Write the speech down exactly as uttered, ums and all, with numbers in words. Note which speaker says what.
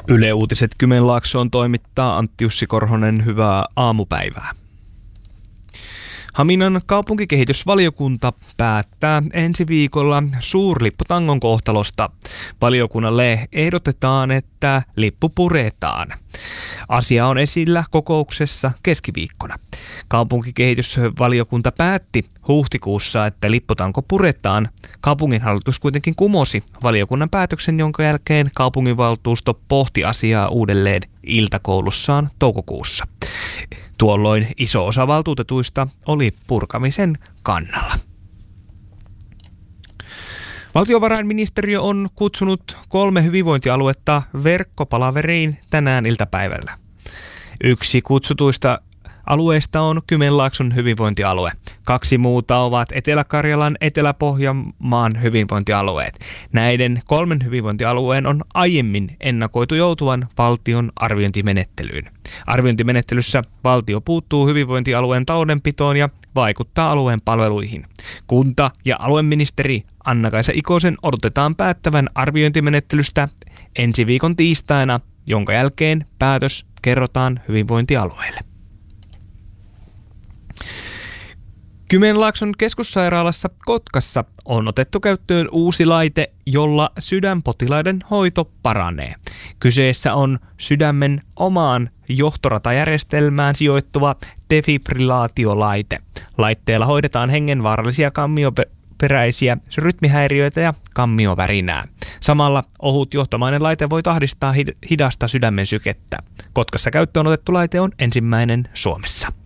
Speaker 1: Yle Uutiset Kymenlaaksoon toimittaa Antti Jussi Korhonen, hyvää aamupäivää. Haminan kaupunkikehitysvaliokunta päättää ensi viikolla suurlipputangon kohtalosta. Valiokunnalle ehdotetaan, että lippu puretaan. Asia on esillä kokouksessa keskiviikkona. Kaupunkikehitysvaliokunta päätti huhtikuussa, että lipputanko puretaan. Kaupunginhallitus kuitenkin kumosi valiokunnan päätöksen, jonka jälkeen kaupunginvaltuusto pohti asiaa uudelleen iltakoulussaan toukokuussa. Tuolloin iso osa valtuutetuista oli purkamisen kannalla. Valtiovarainministeriö on kutsunut kolme hyvinvointialuetta verkkopalaveriin tänään iltapäivällä. Yksi kutsutuista alueista on Kymenlaakson hyvinvointialue. Kaksi muuta ovat Etelä-Karjalan, Etelä-Pohjanmaan hyvinvointialueet. Näiden kolmen hyvinvointialueen on aiemmin ennakoitu joutuvan valtion arviointimenettelyyn. Arviointimenettelyssä valtio puuttuu hyvinvointialueen taloudenpitoon ja vaikuttaa alueen palveluihin. Kunta- ja alueministeri Anna-Kaisa Ikosen odotetaan päättävän arviointimenettelystä ensi viikon tiistaina, jonka jälkeen päätös kerrotaan hyvinvointialueelle. Kymenlaakson keskussairaalassa Kotkassa on otettu käyttöön uusi laite, jolla sydänpotilaiden hoito paranee. Kyseessä on sydämen omaan johtoratajärjestelmään sijoittuva defibrillaatiolaite. Laitteella hoidetaan hengenvaarallisia kammioperäisiä rytmihäiriöitä ja kammiovärinää. Samalla ohut johtomainen laite voi tahdistaa hidasta sydämen sykettä. Kotkassa käyttöön otettu laite on ensimmäinen Suomessa.